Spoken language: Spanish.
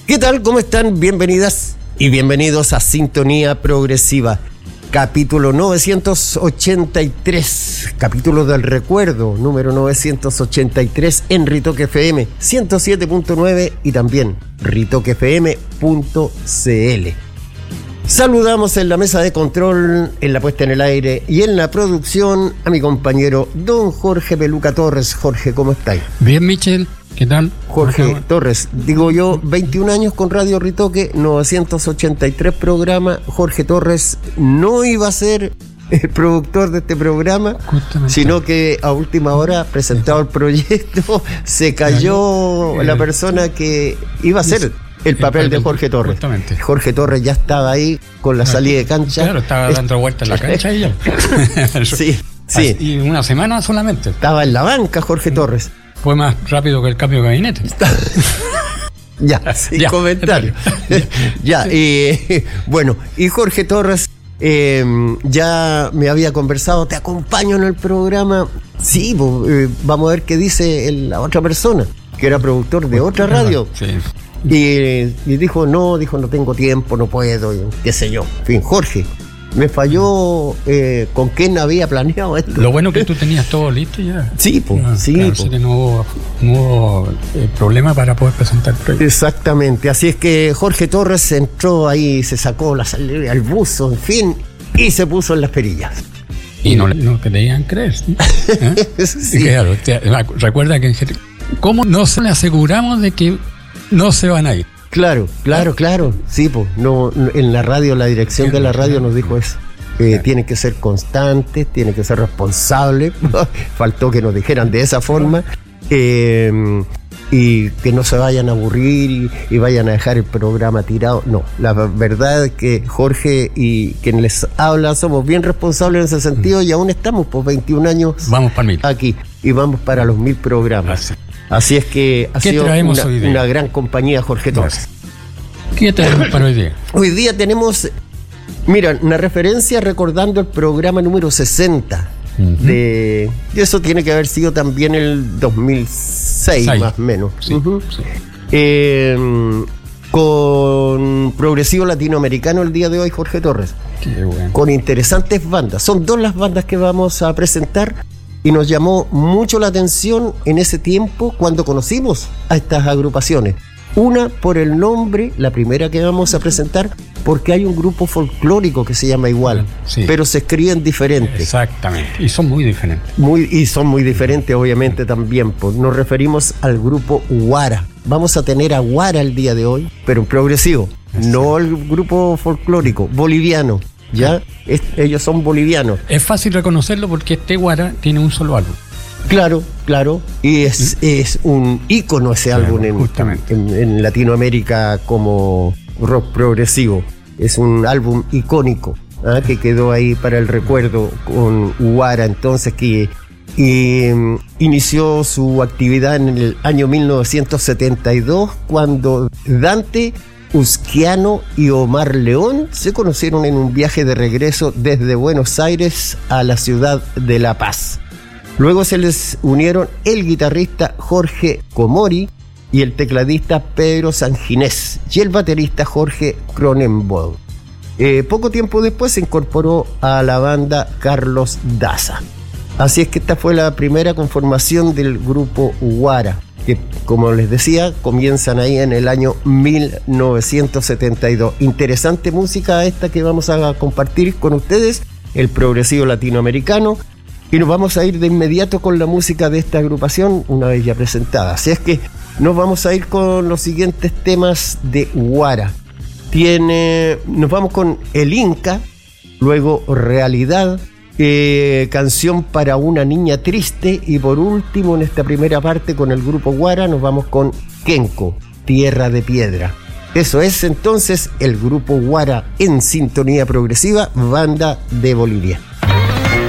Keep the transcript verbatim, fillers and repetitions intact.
¿Qué tal? ¿Cómo están? Bienvenidas y bienvenidos a Sintonía Progresiva, capítulo novecientos ochenta y tres, capítulo del recuerdo, número novecientos ochenta y tres en Ritoque F M ciento siete punto nueve y también ritoque f m punto c l. Saludamos en la mesa de control, en la puesta en el aire y en la producción a mi compañero don Jorge Peluca Torres. Jorge, ¿cómo estáis? Bien, Michel. ¿Qué tal? Jorge Jorge Torres, digo yo, veintiún años con Radio Ritoque, novecientos ochenta y tres programas. Jorge Torres no iba a ser el productor de este programa, justamente, sino que a última hora, presentado el proyecto, se cayó la persona que iba a ser el papel de Jorge Torres. Justamente. Jorge Torres ya estaba ahí con la salida de cancha. Claro, estaba dando vueltas en la cancha y ya. Sí, sí. Y una semana solamente. Estaba en la banca Jorge Torres. Fue más rápido que el cambio de gabinete. Ya, sin ya. comentario. Ya, y bueno, y Jorge Torres eh, ya me había conversado, te acompaño en el programa. Sí, pues, eh, vamos a ver qué dice el, la otra persona, que era productor de otra radio. Sí. Y, y dijo, no, dijo, no tengo tiempo, no puedo, y qué sé yo. En fin, Jorge, me falló eh, con quién había planeado esto. Lo bueno que tú tenías todo listo ya. Sí, pues, ah, sí. Claro, po. Así que no hubo, no hubo eh, problema para poder presentar el proyecto. Exactamente, así es que Jorge Torres entró ahí, se sacó la salida al buzo, en fin, y se puso en las perillas. Y no, no querían creer. ¿Sí? ¿Eh? Sí. Claro, te, recuerda que ¿cómo nos aseguramos de que no se van a ir? Claro, claro, claro. Sí, pues, no, no, en la radio, la dirección de la radio nos dijo eso. Eh, tiene que ser constante, tiene que ser responsable. Faltó que nos dijeran de esa forma. Eh, y que no se vayan a aburrir y, y vayan a dejar el programa tirado. No, la verdad es que Jorge y quien les habla somos bien responsables en ese sentido y aún estamos por veintiún años vamos para mil. Aquí y vamos para los mil programas. Así. Así es que ha sido una, una gran compañía, Jorge Torres. ¿Qué traemos para hoy día? Hoy día tenemos, mira, una referencia recordando el programa número sesenta. Uh-huh. De, y eso tiene que haber sido también el dos mil seis, Seis. Más o menos. Sí, uh-huh. sí. Eh, con Progresivo Latinoamericano el día de hoy, Jorge Torres. Qué bueno. Con interesantes bandas. Son dos las bandas que vamos a presentar. Y nos llamó mucho la atención en ese tiempo cuando conocimos a estas agrupaciones. Una por el nombre, la primera que vamos a presentar, porque hay un grupo folclórico que se llama igual, sí, pero se escriben diferentes. Exactamente, y son muy diferentes. Muy, y son muy diferentes, obviamente, también. Pues nos referimos al grupo Guara. Vamos a tener a Guara el día de hoy, pero en progresivo, sí, no el grupo folclórico, boliviano. ¿Ya? Es, ellos son bolivianos. Es fácil reconocerlo porque este Guara tiene un solo álbum. Claro, claro. Y es, ¿Mm? es un ícono ese claro, álbum en, en, en Latinoamérica como rock progresivo. Es un álbum icónico, ¿eh? Que quedó ahí para el recuerdo con Guara, entonces que y, um, inició su actividad en el año mil novecientos setenta y dos cuando Dante Usquiano y Omar León se conocieron en un viaje de regreso desde Buenos Aires a la ciudad de La Paz. Luego se les unieron el guitarrista Jorge Comori y el tecladista Pedro Sanginés y el baterista Jorge Cronenbold. Eh, poco tiempo después se incorporó a la banda Carlos Daza. Así es que esta fue la primera conformación del grupo Guara, que, como les decía, comienzan ahí en el año mil novecientos setenta y dos. Interesante música esta que vamos a compartir con ustedes, el progresivo latinoamericano, y nos vamos a ir de inmediato con la música de esta agrupación, una vez ya presentada. Así es que nos vamos a ir con los siguientes temas de Guara. Tiene, nos vamos con El Inca, luego Realidad, Eh, Canción para una niña triste y por último en esta primera parte con el grupo Guara nos vamos con Kenco, Tierra de Piedra. Eso es entonces el grupo Guara en Sintonía Progresiva, banda de Bolivia.